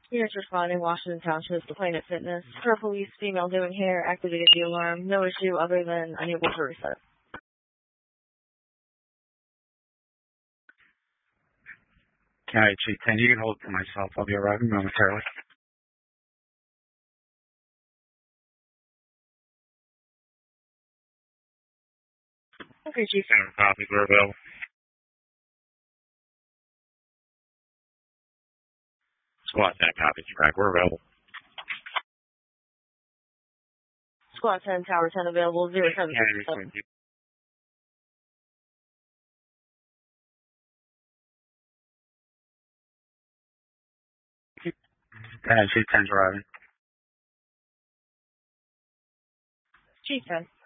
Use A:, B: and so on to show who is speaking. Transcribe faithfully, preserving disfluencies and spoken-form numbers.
A: Units responding, Washington Township to Planet Fitness. Per police, female doing hair, activated the alarm. No issue other than unable to reset.
B: County Chief ten, you can hold it to myself. I'll be arriving momentarily.
A: Okay, Chief.
B: Center copy, we're available. Squad ten copy, track, we're available.
A: Squad ten, Tower ten available, zero seven seven.
B: County Chief ten's arriving.
A: Chief ten.